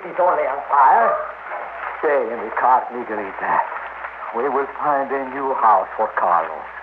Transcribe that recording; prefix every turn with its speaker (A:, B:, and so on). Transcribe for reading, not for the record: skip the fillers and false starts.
A: is only on fire.
B: Stay in the cart, Miguelita. We will find a new house for Carlos.